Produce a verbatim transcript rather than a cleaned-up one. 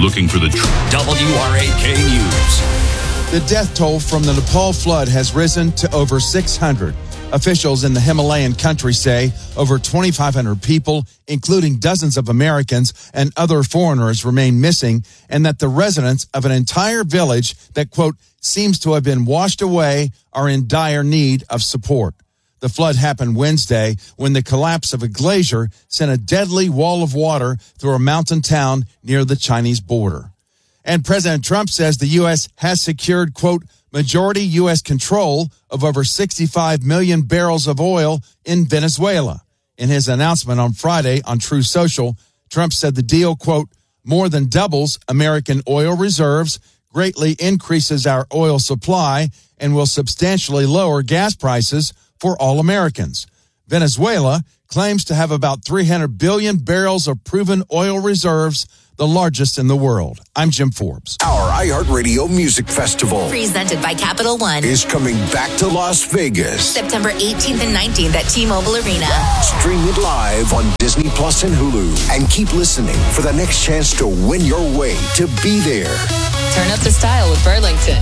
looking for the truth. W R A K News. The death toll from the Nepal flood has risen to over six hundred. Officials in the Himalayan country say over twenty-five hundred people, including dozens of Americans and other foreigners, remain missing, and that the residents of an entire village that, quote, seems to have been washed away are in dire need of support. The flood happened Wednesday when the collapse of a glacier sent a deadly wall of water through a mountain town near the Chinese border. And President Trump says the U S has secured, quote, majority U S control of over sixty-five million barrels of oil in Venezuela. In his announcement on Friday on Truth Social, Trump said the deal, quote, more than doubles American oil reserves, greatly increases our oil supply, and will substantially lower gas prices for all Americans. Venezuela claims to have about three hundred billion barrels of proven oil reserves, the largest in the world. I'm Jim Forbes. Our iHeartRadio Music Festival, presented by Capital One, is coming back to Las Vegas. September eighteenth and nineteenth at T-Mobile Arena. Stream it live on Disney Plus and Hulu. And keep listening for the next chance to win your way to be there. Turn up the style with Burlington.